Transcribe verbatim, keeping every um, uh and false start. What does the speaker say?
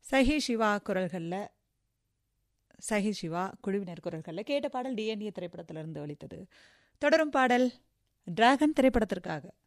சஹி சிவா குரல்களில் சஹி சிவா குழுவினர் குரல்களில் கேட்ட பாடல் டிஎன்ஏ திரைப்படத்திலிருந்து ஒலித்தது. தொடரும் பாடல் டிராகன் திரைப்படத்திற்காக.